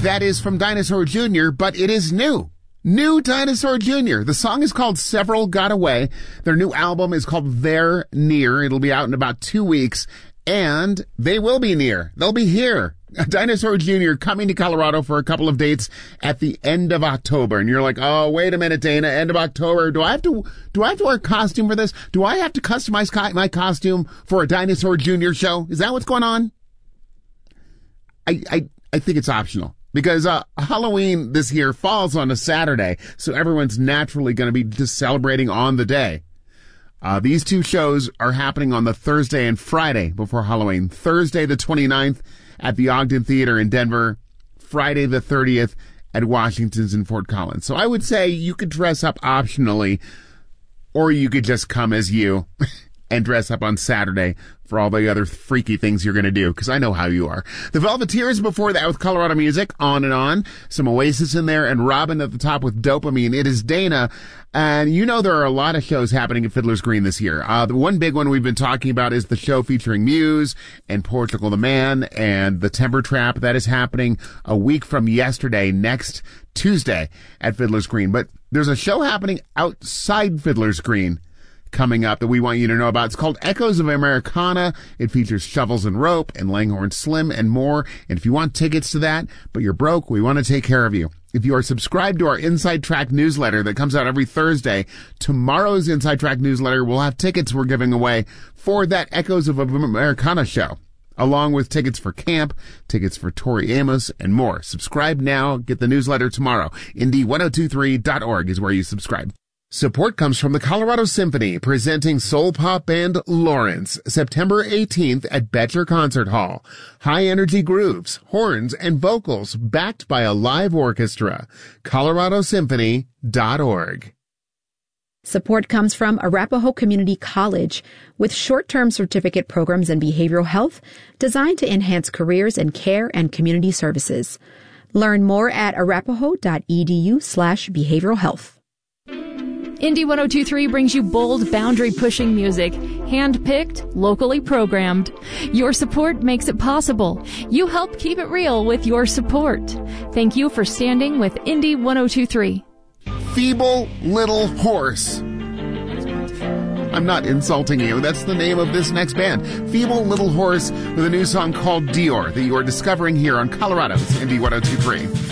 That is from Dinosaur Jr., but it is new. New Dinosaur Jr. The song is called Several Got Away. Their new album is called They're Near. It'll be out in about 2 weeks, and they will be near. They'll be here. Dinosaur Jr. coming to Colorado for a couple of dates at the end of October. And you're like, oh, wait a minute, Dana, end of October. Do I have to wear a costume for this? Do I have to customize my costume for a Dinosaur Jr. show? Is that what's going on? I think it's optional. Because Halloween this year falls on a Saturday, so everyone's naturally going to be just celebrating on the day. These two shows are happening on the Thursday and Friday before Halloween. Thursday the 29th at the Ogden Theater in Denver. Friday the 30th at Washington's in Fort Collins. So I would say you could dress up optionally, or you could just come as you and dress up on Saturday for all the other freaky things you're going to do, because I know how you are. The Velveteers before that with Colorado Music, On and On. Some Oasis in there, and Robin at the top with Dopamine. It is Dana, and you know there are a lot of shows happening at Fiddler's Green this year. The one big one we've been talking about is the show featuring Muse and Portugal the Man and the Timber Trap. That is happening a week from yesterday, next Tuesday at Fiddler's Green. But there's a show happening outside Fiddler's Green coming up that we want you to know about. It's called Echoes of Americana. It features Shovels and Rope and Langhorne Slim and more. And if you want tickets to that, but you're broke, we want to take care of you. If you are subscribed to our Inside Track newsletter that comes out every Thursday, tomorrow's Inside Track newsletter will have tickets we're giving away for that Echoes of Americana show, along with tickets for camp, tickets for Tori Amos, and more. Subscribe now. Get the newsletter tomorrow. Indy1023.org is where you subscribe. Support comes from the Colorado Symphony, presenting soul pop band Lawrence, September 18th at Betcher Concert Hall. High-energy grooves, horns, and vocals backed by a live orchestra. coloradosymphony.org. Support comes from Arapahoe Community College, with short-term certificate programs in behavioral health designed to enhance careers in care and community services. Learn more at arapahoe.edu/behavioral health. Indy 1023 brings you bold, boundary-pushing music, hand-picked, locally programmed. Your support makes it possible. You help keep it real with your support. Thank you for standing with Indy 1023. Feeble Little Horse. I'm not insulting you. That's the name of this next band. Feeble Little Horse with a new song called Dior that you are discovering here on Colorado's Indy 1023.